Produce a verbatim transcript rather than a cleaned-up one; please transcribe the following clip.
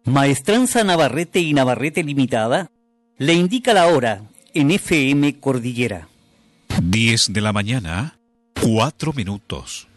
Maestranza Navarrete y Navarrete Limitada le indica la hora en F M Cordillera. diez de la mañana, cuatro minutos.